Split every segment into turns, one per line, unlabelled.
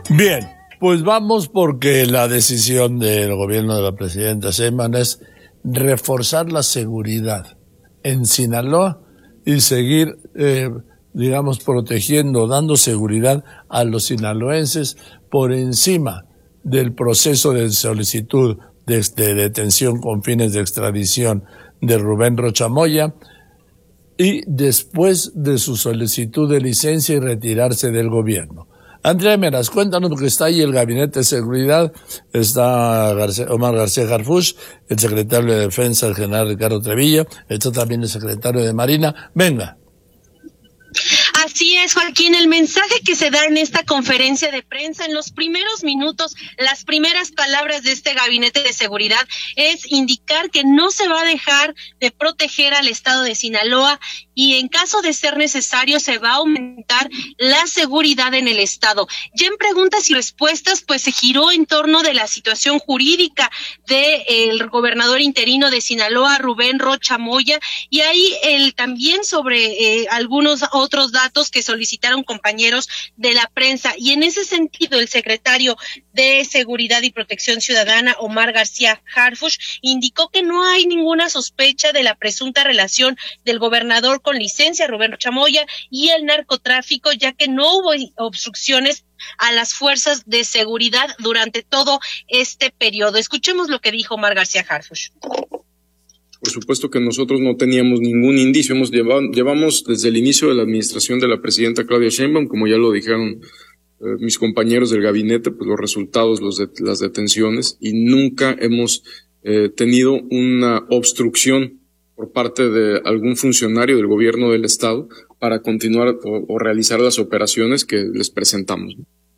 Bien, pues vamos porque la decisión del gobierno de la presidenta Sheinbaum es reforzar la seguridad en Sinaloa y seguir, protegiendo, dando seguridad a los sinaloenses por encima del proceso de solicitud de detención con fines de extradición de Rubén Rocha Moya y después de su solicitud de licencia y retirarse del gobierno. Andrea Meras, cuéntanos, porque está ahí el Gabinete de Seguridad, está Omar García Harfuch, el secretario de Defensa, el general Ricardo Trevilla, está también el secretario de Marina. Venga.
Así es, Joaquín, el mensaje que se da en esta conferencia de prensa, en los primeros minutos, las primeras palabras de este Gabinete de Seguridad es indicar que no se va a dejar de proteger al estado de Sinaloa y en caso de ser necesario se va a aumentar la seguridad en el estado. Ya en preguntas y respuestas, pues se giró en torno de la situación jurídica del gobernador interino de Sinaloa, Rubén Rocha Moya, y ahí también sobre algunos otros datos que solicitaron compañeros de la prensa. Y en ese sentido, el secretario de Seguridad y Protección Ciudadana, Omar García Harfuch, indicó que no hay ninguna sospecha de la presunta relación del gobernador con licencia, Rubén Rocha Moya, y el narcotráfico, ya que no hubo obstrucciones a las fuerzas de seguridad durante todo este periodo. Escuchemos lo que dijo Omar García Harfuch.
Por supuesto que nosotros no teníamos ningún indicio. Llevamos desde el inicio de la administración de la presidenta Claudia Sheinbaum, como ya lo dijeron mis compañeros del gabinete, pues los resultados, las detenciones, y nunca hemos tenido una obstrucción por parte de algún funcionario del gobierno del estado para continuar o realizar las operaciones que les presentamos.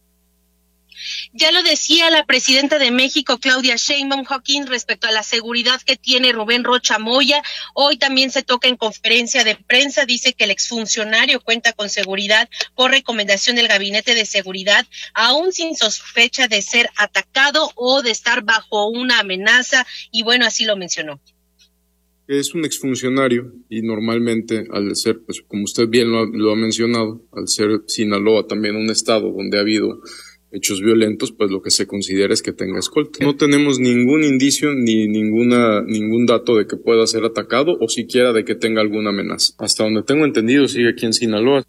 Ya lo decía la presidenta de México, Claudia Sheinbaum, Joaquín, respecto a la seguridad que tiene Rubén Rocha Moya. Hoy también se toca en conferencia de prensa, dice que el exfuncionario cuenta con seguridad por recomendación del Gabinete de Seguridad, aún sin sospecha de ser atacado o de estar bajo una amenaza, y bueno, así lo mencionó.
Es un exfuncionario y normalmente al ser, pues como usted bien lo ha mencionado, al ser Sinaloa también un estado donde ha habido hechos violentos, pues lo que se considera es que tenga escolta. No tenemos ningún indicio ni ningún dato de que pueda ser atacado o siquiera de que tenga alguna amenaza. Hasta donde tengo entendido, sigue aquí en Sinaloa.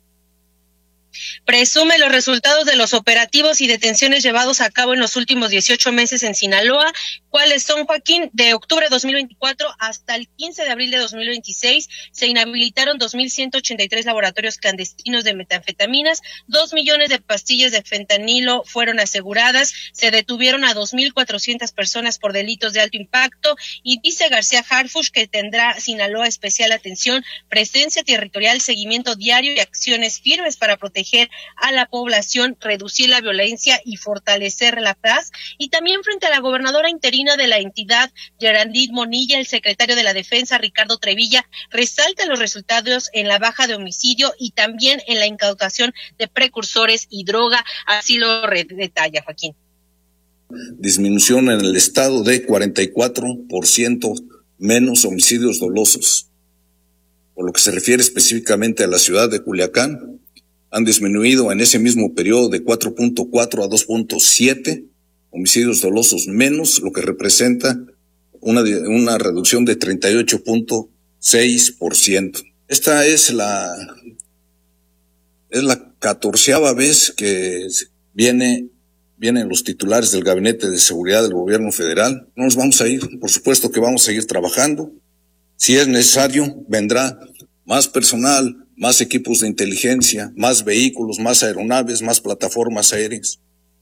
Presume los resultados de los operativos y detenciones llevados a cabo en los últimos 18 meses en Sinaloa. ¿Cuáles son, Joaquín? De octubre de 2024 hasta el 15 de abril de 2026 se inhabilitaron 2,183 laboratorios clandestinos de metanfetaminas, 2 millones de pastillas de fentanilo fueron aseguradas, se detuvieron a 2,400 personas por delitos de alto impacto, y dice García Harfuch que tendrá Sinaloa especial atención, presencia territorial, seguimiento diario y acciones firmes para proteger a la población, reducir la violencia y fortalecer la paz. Y también frente a la gobernadora interina de la entidad, Geraldine Monilla, el secretario de la Defensa, Ricardo Trevilla, resalta los resultados en la baja de homicidio y también en la incautación de precursores y droga. Así lo detalla, Joaquín.
Disminución en el estado de 44% menos homicidios dolosos. Por lo que se refiere específicamente a la ciudad de Culiacán, han disminuido en ese mismo periodo de 4.4 a 2.7 homicidios dolosos menos, lo que representa una reducción de 38.6%. Esta es la 14ª vez que vienen los titulares del Gabinete de Seguridad del Gobierno Federal. No nos vamos a ir, por supuesto que vamos a seguir trabajando. Si es necesario, vendrá más personal, más equipos de inteligencia, más vehículos, más aeronaves, más plataformas aéreas.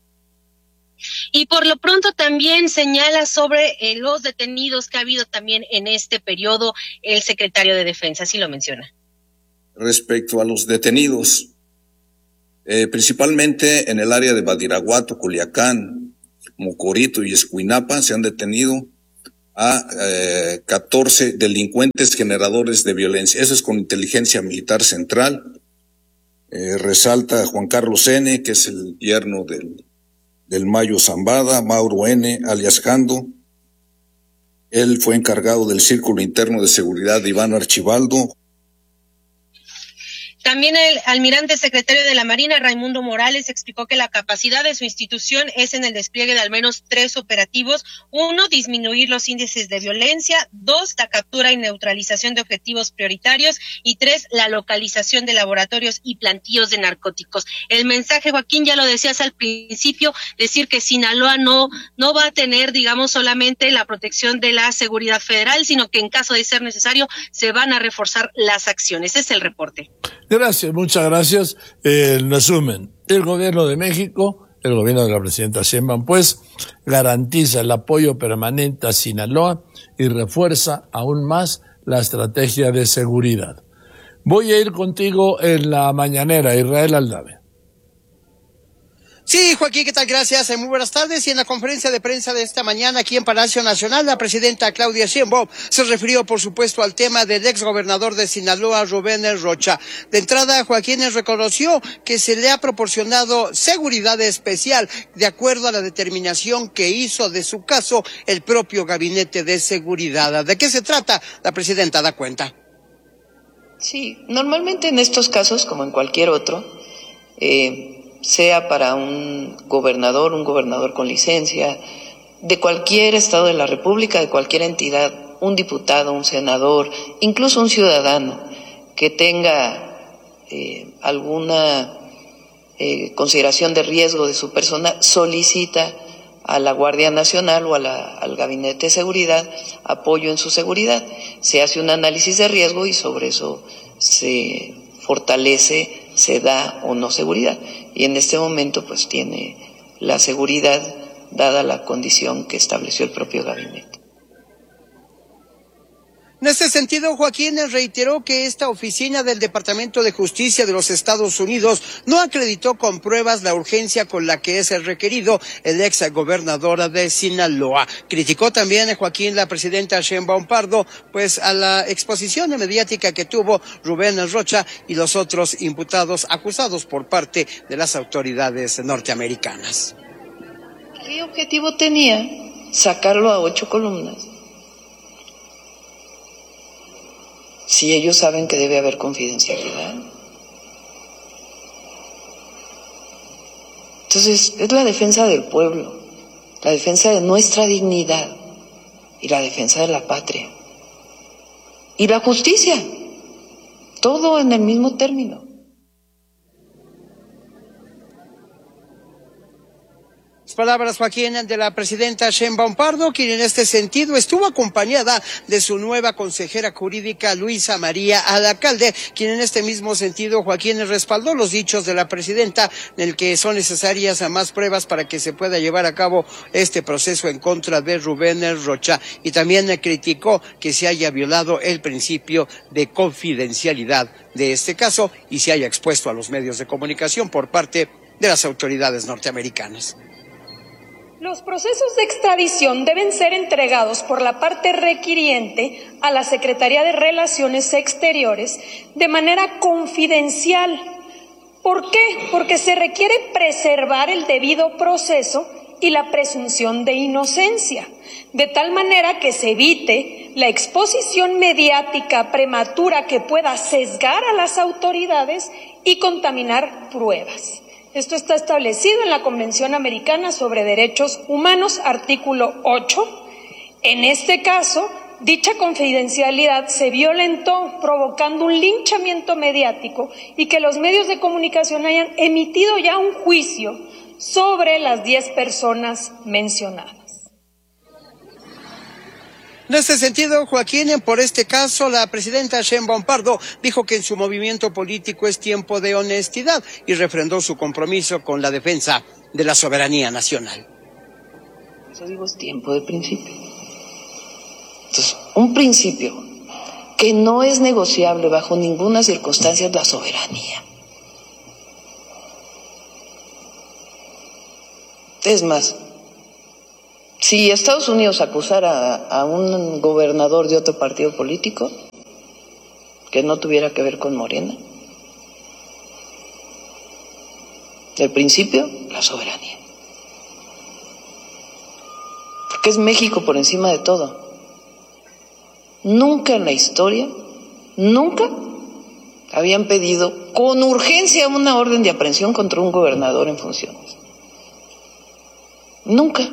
Y por lo pronto también señala sobre los detenidos que ha habido también en este periodo el secretario de Defensa, así lo menciona.
Respecto a los detenidos, principalmente en el área de Badiraguato, Culiacán, Mocorito y Escuinapa, se han detenido a 14 delincuentes generadores de violencia. Eso es con inteligencia militar central. Resalta Juan Carlos N., que es el yerno del Mayo Zambada, Mauro N., alias Jando. Él fue encargado del Círculo Interno de Seguridad de Iván Archibaldo.
También el almirante secretario de la Marina, Raimundo Morales, explicó que la capacidad de su institución es en el despliegue de al menos 3 operativos. 1, disminuir los índices de violencia. 2, la captura y neutralización de objetivos prioritarios. Y 3, la localización de laboratorios y plantíos de narcóticos. El mensaje, Joaquín, ya lo decías al principio, decir que Sinaloa no va a tener, digamos, solamente la protección de la seguridad federal, sino que en caso de ser necesario se van a reforzar las acciones. Ese es el reporte.
Gracias, muchas gracias. En resumen, el gobierno de México, el gobierno de la presidenta Sheinbaum, pues, garantiza el apoyo permanente a Sinaloa y refuerza aún más la estrategia de seguridad. Voy a ir contigo en la mañanera, Israel Aldave.
Sí, Joaquín, ¿qué tal? Gracias. Muy buenas tardes. Y en la conferencia de prensa de esta mañana aquí en Palacio Nacional, la presidenta Claudia Sheinbaum se refirió, por supuesto, al tema del exgobernador de Sinaloa, Rubén Rocha. De entrada, Joaquín reconoció que se le ha proporcionado seguridad especial de acuerdo a la determinación que hizo de su caso el propio Gabinete de Seguridad. ¿De qué se trata? La presidenta da cuenta.
Sí, normalmente en estos casos, como en cualquier otro, sea para un gobernador con licencia, de cualquier estado de la República, de cualquier entidad, un diputado, un senador, incluso un ciudadano que tenga alguna consideración de riesgo de su persona, solicita a la Guardia Nacional o al Gabinete de Seguridad apoyo en su seguridad. Se hace un análisis de riesgo y sobre eso se fortalece, se da o no seguridad. Y en este momento pues tiene la seguridad dada la condición que estableció el propio gabinete.
En este sentido, Joaquín reiteró que esta oficina del Departamento de Justicia de los Estados Unidos no acreditó con pruebas la urgencia con la que es requerido el ex gobernador de Sinaloa. Criticó también, Joaquín, la presidenta Sheinbaum Pardo, pues a la exposición mediática que tuvo Rubén Rocha y los otros imputados acusados por parte de las autoridades norteamericanas.
¿Qué objetivo tenía? Sacarlo a 8 columnas. Si ellos saben que debe haber confidencialidad. Entonces, es la defensa del pueblo, la defensa de nuestra dignidad y la defensa de la patria. Y la justicia, todo en el mismo término.
Palabras, Joaquín, de la presidenta Sheinbaum Pardo, quien en este sentido estuvo acompañada de su nueva consejera jurídica, Luisa María Alcalde, quien en este mismo sentido, Joaquín, respaldó los dichos de la presidenta en el que son necesarias más pruebas para que se pueda llevar a cabo este proceso en contra de Rubén Rocha, y también criticó que se haya violado el principio de confidencialidad de este caso y se haya expuesto a los medios de comunicación por parte de las autoridades norteamericanas.
Los procesos de extradición deben ser entregados por la parte requiriente a la Secretaría de Relaciones Exteriores de manera confidencial. ¿Por qué? Porque se requiere preservar el debido proceso y la presunción de inocencia, de tal manera que se evite la exposición mediática prematura que pueda sesgar a las autoridades y contaminar pruebas. Esto está establecido en la Convención Americana sobre Derechos Humanos, artículo 8. En este caso, dicha confidencialidad se violentó, provocando un linchamiento mediático y que los medios de comunicación hayan emitido ya un juicio sobre las 10 personas mencionadas.
En este sentido, Joaquín, por este caso, la presidenta Sheinbaum Pardo dijo que en su movimiento político es tiempo de honestidad y refrendó su compromiso con la defensa de la soberanía nacional.
Eso digo, es tiempo de principio. Entonces, un principio que no es negociable bajo ninguna circunstancia es la soberanía. Es más, si Estados Unidos acusara a un gobernador de otro partido político que no tuviera que ver con Morena, el principio, la soberanía. Porque es México por encima de todo. Nunca en la historia, nunca habían pedido con urgencia una orden de aprehensión contra un gobernador en funciones. Nunca.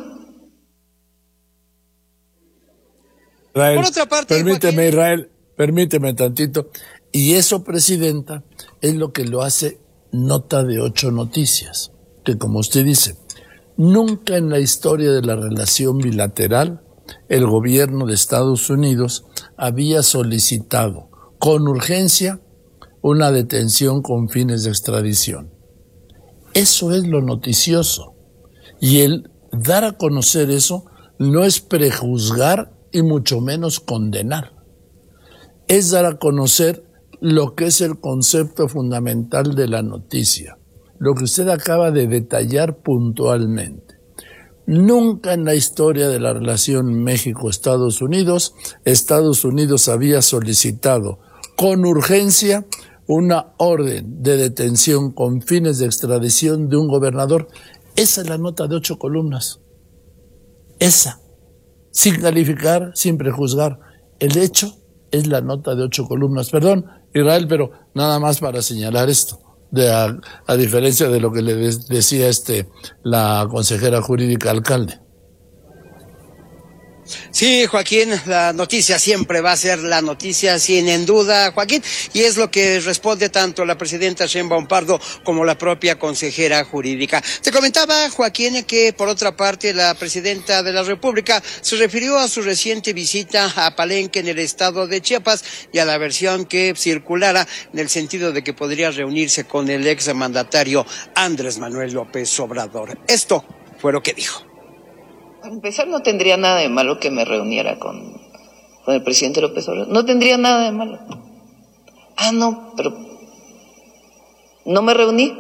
Israel,
Por otra parte,
permíteme,
Joaquín,
Israel, permíteme tantito. Y eso, Presidenta, es lo que lo hace nota de 8 Noticias, que como usted dice, nunca en la historia de la relación bilateral el gobierno de Estados Unidos había solicitado con urgencia una detención con fines de extradición. Eso es lo noticioso. Y el dar a conocer eso no es prejuzgar y mucho menos condenar. Es dar a conocer lo que es el concepto fundamental de la noticia, lo que usted acaba de detallar puntualmente. Nunca en la historia de la relación México-Estados Unidos había solicitado con urgencia una orden de detención con fines de extradición de un gobernador. Esa es la nota de 8 columnas. Esa. Sin calificar, sin prejuzgar. El hecho es la nota de 8 columnas. Perdón, Israel, pero nada más para señalar esto. A diferencia de lo que le decía la consejera jurídica alcalde.
Sí, Joaquín, la noticia siempre va a ser la noticia, sin duda, Joaquín, y es lo que responde tanto la presidenta Sheinbaum Pardo como la propia consejera jurídica. Te comentaba, Joaquín, que por otra parte la presidenta de la República se refirió a su reciente visita a Palenque en el estado de Chiapas y a la versión que circulara en el sentido de que podría reunirse con el exmandatario Andrés Manuel López Obrador. Esto fue lo que dijo.
Para empezar, no tendría nada de malo que me reuniera con el presidente López Obrador. No tendría nada de malo. Ah, no, pero no me reuní.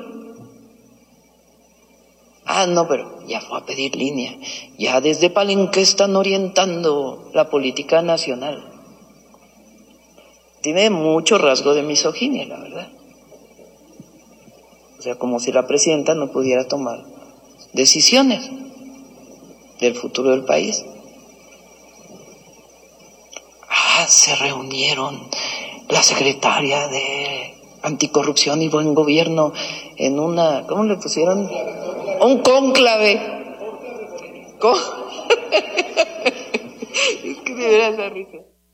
Ah, no, pero ya fue a pedir línea. Ya desde Palenque están orientando la política nacional. Tiene mucho rasgo de misoginia, la verdad. O sea, como si la presidenta no pudiera tomar decisiones del futuro del país. Se reunieron la secretaria de Anticorrupción y Buen Gobierno en una, ¿cómo le pusieron? Un cónclave. Es que de veras da risa.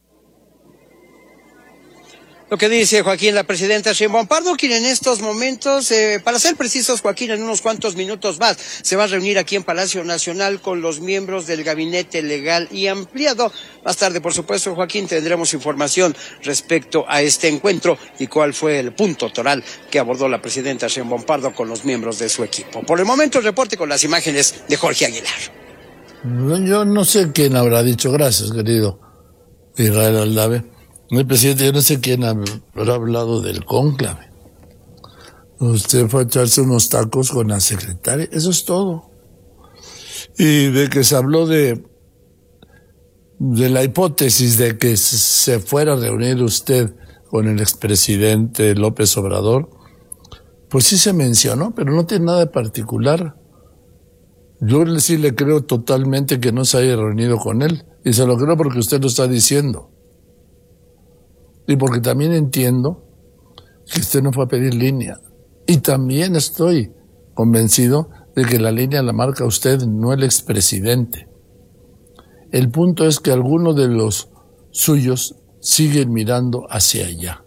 Lo que dice Joaquín, la presidenta Sheinbaum Pardo, quien en estos momentos, para ser precisos, Joaquín, en unos cuantos minutos más, se va a reunir aquí en Palacio Nacional con los miembros del Gabinete Legal y Ampliado. Más tarde, por supuesto, Joaquín, tendremos información respecto a este encuentro y cuál fue el punto toral que abordó la presidenta Sheinbaum Pardo con los miembros de su equipo. Por el momento, el reporte con las imágenes de Jorge Aguilar.
Yo no sé quién habrá dicho gracias, querido Israel Aldave. El presidente, yo no sé quién habrá hablado del cónclave. Usted fue a echarse unos tacos con la secretaria, eso es todo. Y de que se habló de la hipótesis de que se fuera a reunir usted con el expresidente López Obrador, pues sí se mencionó, pero no tiene nada de particular. Yo sí le creo totalmente que no se haya reunido con él, y se lo creo porque usted lo está diciendo. Y porque también entiendo que usted no fue a pedir línea. Y también estoy convencido de que la línea la marca usted, no el expresidente. El punto es que algunos de los suyos siguen mirando hacia allá.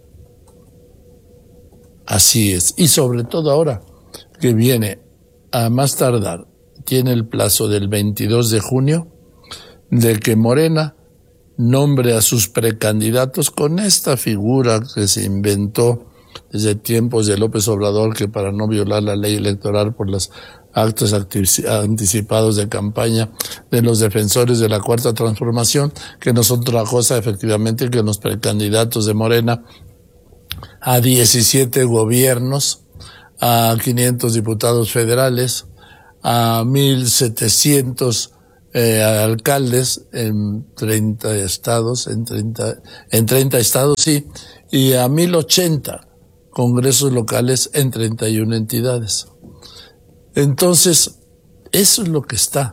Así es. Y sobre todo ahora que viene a más tardar, tiene el plazo del 22 de junio de que Morena nombre a sus precandidatos con esta figura que se inventó desde tiempos de López Obrador, que para no violar la ley electoral por los actos anticipados de campaña de los defensores de la Cuarta Transformación, que no es otra cosa efectivamente que los precandidatos de Morena a 17 gobiernos, a 500 diputados federales, a 1,700 alcaldes en 30 estados, en 30 estados, sí, y a 1,080 congresos locales en 31 entidades. Entonces, eso es lo que está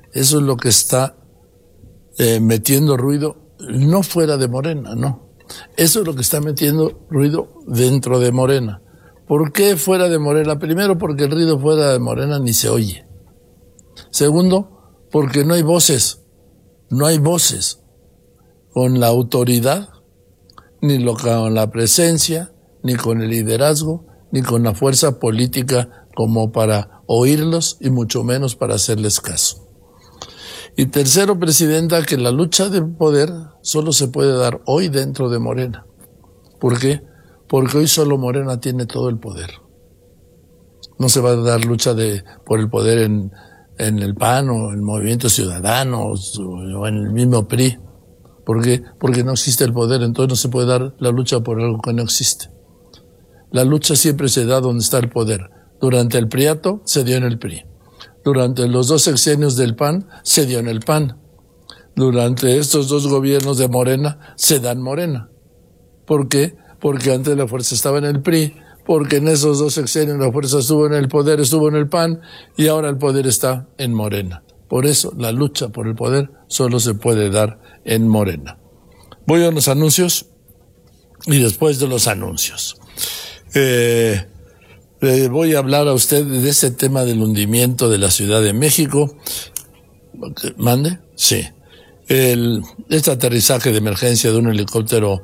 metiendo ruido, no fuera de Morena, no. Eso es lo que está metiendo ruido dentro de Morena, ¿Por qué fuera de Morena? Primero, porque el ruido fuera de Morena ni se oye. Segundo, porque no hay voces. No hay voces con la autoridad, ni con la presencia, ni con el liderazgo, ni con la fuerza política como para oírlos y mucho menos para hacerles caso. Y tercero, Presidenta, que la lucha de poder solo se puede dar hoy dentro de Morena. ¿Por qué? Porque hoy solo Morena tiene todo el poder. No se va a dar lucha por el poder en el PAN o en Movimiento Ciudadano o en el mismo PRI. ¿Por qué? Porque no existe el poder, entonces no se puede dar la lucha por algo que no existe. La lucha siempre se da donde está el poder. Durante el priato se dio en el PRI. Durante los 2 sexenios del PAN se dio en el PAN. Durante estos 2 gobiernos de Morena se da en Morena. ¿Por qué? Porque antes la fuerza estaba en el PRI, porque en esos 2 sexenios la fuerza estuvo en el poder, estuvo en el PAN, y ahora el poder está en Morena. Por eso la lucha por el poder solo se puede dar en Morena. Voy a los anuncios y después de los anuncios voy a hablar a usted de ese tema del hundimiento de la Ciudad de México. ¿Mande? Sí. Este aterrizaje de emergencia de un helicóptero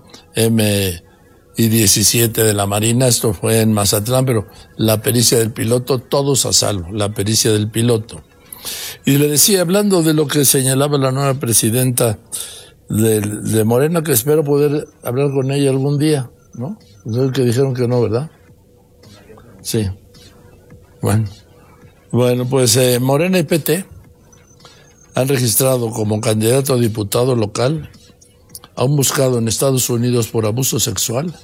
Mi-17 de la Marina, esto fue en Mazatlán, pero la pericia del piloto, todos a salvo, la pericia del piloto. Y le decía, hablando de lo que señalaba la nueva presidenta de Morena, que espero poder hablar con ella algún día, ¿no? Ustedes que dijeron que no, ¿verdad? Sí. Bueno, pues Morena y PT han registrado como candidato a diputado local a un buscado en Estados Unidos por abuso sexual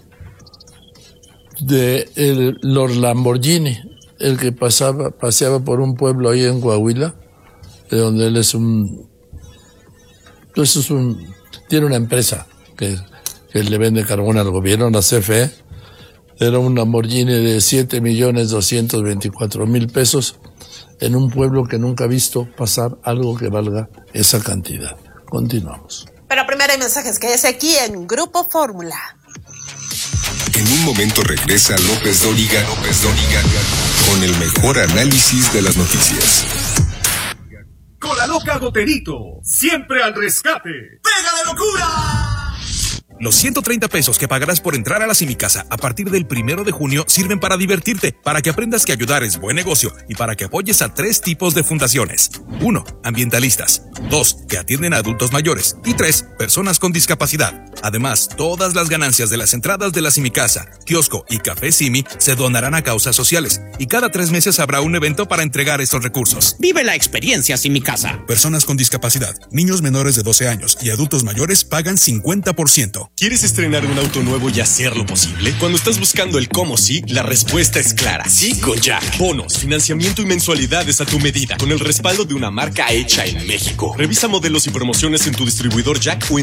de Lord Lamborghini, el que paseaba por un pueblo ahí en Coahuila, de donde él tiene una empresa que le vende carbón al gobierno, la CFE. Era un Lamborghini de 7,224,000 pesos en un pueblo que nunca ha visto pasar algo que valga esa cantidad. Continuamos.
Pero primero hay mensajes que es aquí en Grupo Fórmula.
En un momento regresa López Dóriga con el mejor análisis de las noticias.
Con la loca Goterito, siempre al rescate. ¡Pega de locura!
Los 130 pesos que pagarás por entrar a la Simicasa a partir del 1 de junio sirven para divertirte, para que aprendas que ayudar es buen negocio y para que apoyes a 3 tipos de fundaciones. 1. Ambientalistas. 2. Que atienden a adultos mayores. Y 3. Personas con discapacidad. Además, todas las ganancias de las entradas de la Simicasa, kiosco y café Simi se donarán a causas sociales. Y cada 3 meses habrá un evento para entregar estos recursos.
Vive la experiencia Simicasa.
Personas con discapacidad, niños menores de 12 años y adultos mayores pagan 50%.
¿Quieres estrenar un auto nuevo y hacerlo posible? Cuando estás buscando el cómo sí, la respuesta es clara. Sí con Jack. Bonos, financiamiento y mensualidades a tu medida, con el respaldo de una marca hecha en México. Revisa modelos y promociones en tu distribuidor Jack o en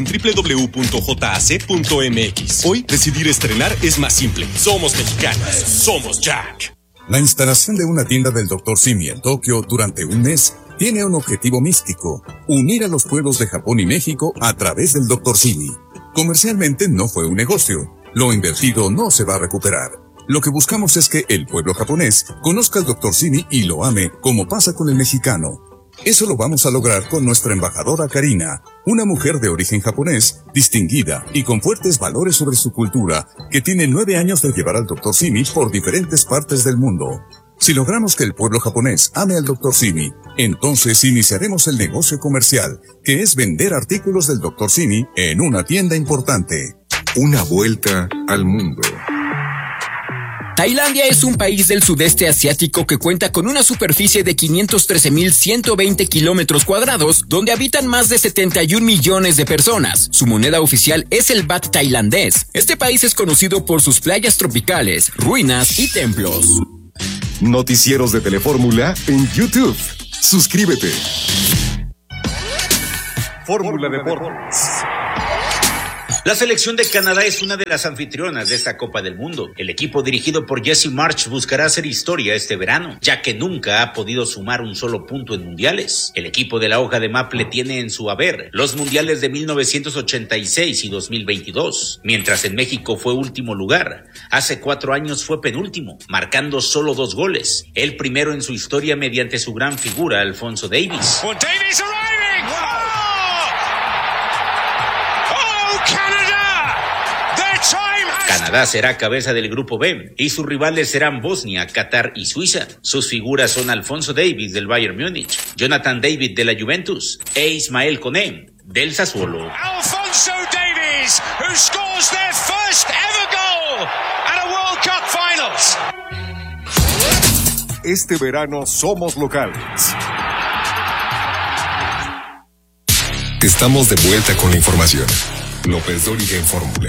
www.jac.mx. Hoy, decidir estrenar es más simple. Somos mexicanos. Somos Jack.
La instalación de una tienda del Dr. Simi en Tokio durante un mes tiene un objetivo místico: unir a los pueblos de Japón y México a través del Dr. Simi. Comercialmente no fue un negocio. Lo invertido no se va a recuperar. Lo que buscamos es que el pueblo japonés conozca al Dr. Simi y lo ame, como pasa con el mexicano. Eso lo vamos a lograr con nuestra embajadora Karina, una mujer de origen japonés, distinguida y con fuertes valores sobre su cultura, que tiene 9 años de llevar al Dr. Simi por diferentes partes del mundo. Si logramos que el pueblo japonés ame al Dr. Simi, entonces iniciaremos el negocio comercial, que es vender artículos del Dr. Simi en una tienda importante. Una vuelta al mundo.
Tailandia es un país del sudeste asiático que cuenta con una superficie de 513,120 kilómetros cuadrados, donde habitan más de 71 millones de personas. Su moneda oficial es el baht tailandés. Este país es conocido por sus playas tropicales, ruinas y templos.
Noticieros de Telefórmula en YouTube. Suscríbete.
Fórmula Deportes.
La selección de Canadá es una de las anfitrionas de esta Copa del Mundo. El equipo dirigido por Jesse Marsch buscará hacer historia este verano, ya que nunca ha podido sumar un solo punto en mundiales. El equipo de la hoja de Maple tiene en su haber los mundiales de 1986 y 2022, mientras en México fue último lugar. Hace 4 años fue penúltimo, marcando solo 2 goles, el primero en su historia mediante su gran figura, Alfonso Davies. Canadá será cabeza del grupo B y sus rivales serán Bosnia, Qatar y Suiza. Sus figuras son Alfonso Davies del Bayern Múnich, Jonathan David de la Juventus e Ismael Koné del Sassuolo.
Alfonso Davies, who scores their first ever goal at a World Cup Finals.
Este verano somos locales.
Estamos de vuelta con la información. López Dóriga en Fórmula.